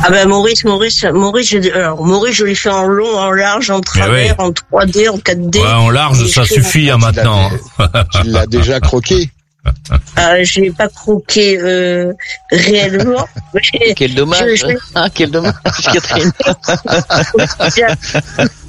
Ah ben Maurice, je l'ai fait en long, en large, en travers, en 3D, en 4D. Ouais, en large, ça suffit maintenant. Tu l'as déjà croqué. Je l'ai pas croqué réellement. Quel dommage. Quel dommage, Catherine.